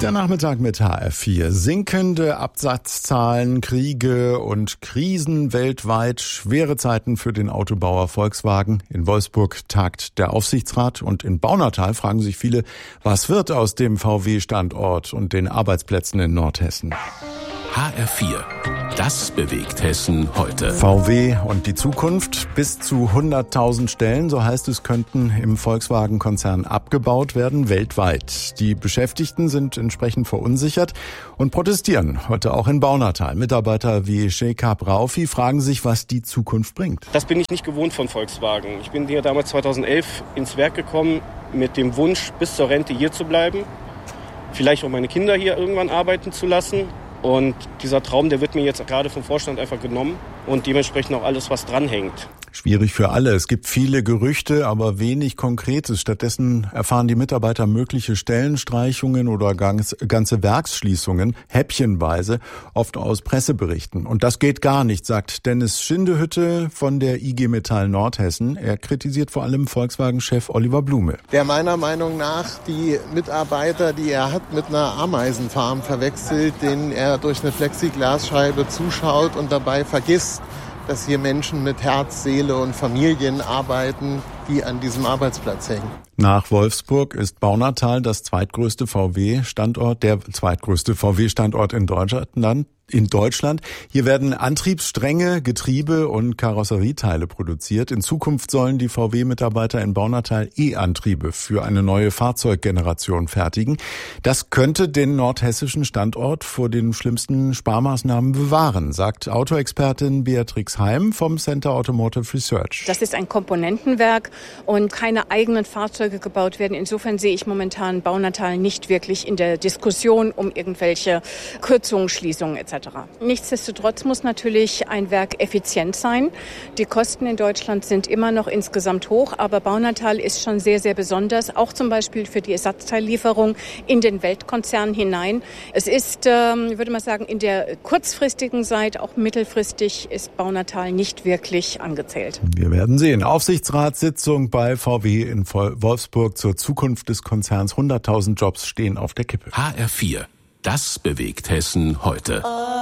Der Nachmittag mit HR4. Sinkende Absatzzahlen, Kriege und Krisen weltweit, schwere Zeiten für den Autobauer Volkswagen. In Wolfsburg tagt der Aufsichtsrat und in Baunatal fragen sich viele, was wird aus dem VW-Standort und den Arbeitsplätzen in Nordhessen? HR4. Das bewegt Hessen heute. VW und die Zukunft. Bis zu 100.000 Stellen, so heißt es, könnten im Volkswagen-Konzern abgebaut werden, weltweit. Die Beschäftigten sind entsprechend verunsichert und protestieren heute auch in Baunatal. Mitarbeiter wie Shekab Raufi fragen sich, was die Zukunft bringt. Das bin ich nicht gewohnt von Volkswagen. Ich bin hier damals 2011 ins Werk gekommen mit dem Wunsch, bis zur Rente hier zu bleiben. Vielleicht auch meine Kinder hier irgendwann arbeiten zu lassen. Und dieser Traum, der wird mir jetzt gerade vom Vorstand einfach genommen und dementsprechend auch alles, was dranhängt. Schwierig für alle. Es gibt viele Gerüchte, aber wenig Konkretes. Stattdessen erfahren die Mitarbeiter mögliche Stellenstreichungen oder ganze Werksschließungen, häppchenweise, oft aus Presseberichten. Und das geht gar nicht, sagt Dennis Schindehütte von der IG Metall Nordhessen. Er kritisiert vor allem Volkswagen-Chef Oliver Blume. Der meiner Meinung nach die Mitarbeiter, die er hat, mit einer Ameisenfarm verwechselt, denen er durch eine Plexiglasscheibe zuschaut und dabei vergisst, dass hier Menschen mit Herz, Seele und Familien arbeiten, die an diesem Arbeitsplatz hängen. Nach Wolfsburg ist Baunatal der zweitgrößte VW-Standort in Deutschland. Hier werden Antriebsstränge, Getriebe und Karosserieteile produziert. In Zukunft sollen die VW-Mitarbeiter in Baunatal E-Antriebe für eine neue Fahrzeuggeneration fertigen. Das könnte den nordhessischen Standort vor den schlimmsten Sparmaßnahmen bewahren, sagt Autoexpertin Beatrix Heim vom Center Automotive Research. Das ist ein Komponentenwerk und keine eigenen Fahrzeuge gebaut werden. Insofern sehe ich momentan Baunatal nicht wirklich in der Diskussion um irgendwelche Kürzungen, Schließungen etc. Nichtsdestotrotz muss natürlich ein Werk effizient sein. Die Kosten in Deutschland sind immer noch insgesamt hoch, aber Baunatal ist schon sehr, sehr besonders, auch zum Beispiel für die Ersatzteillieferung in den Weltkonzern hinein. Es ist, würde man sagen, in der kurzfristigen Zeit, auch mittelfristig, ist Baunatal nicht wirklich angezählt. Wir werden sehen. Aufsichtsratssitzung bei VW in Wolfsburg zur Zukunft des Konzerns. 100.000 Jobs stehen auf der Kippe. HR4. Das bewegt Hessen heute.